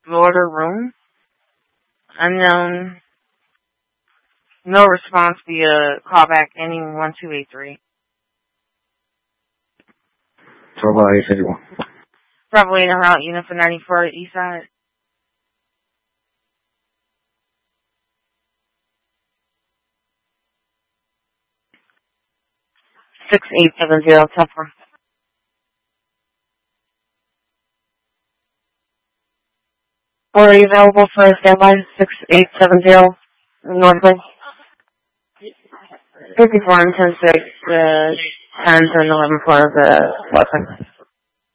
Florida room. Unknown. No response via callback ending 1283. Bravo 851. Bravo 8 on route unit for 94 East Side. 6870 Tupper. Are you available for standby? 6870 Northwest. 54 and 10-6, 10 to 11 for the blessing.